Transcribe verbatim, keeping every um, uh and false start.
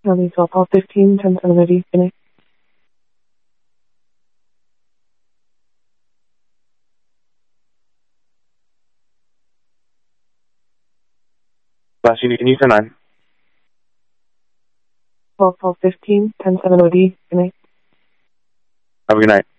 County twelve twelve fifteen, ten seven O D, good night. Last unit, can you turn nine? twelve twelve fifteen, ten seven O D, good night. Have a good night.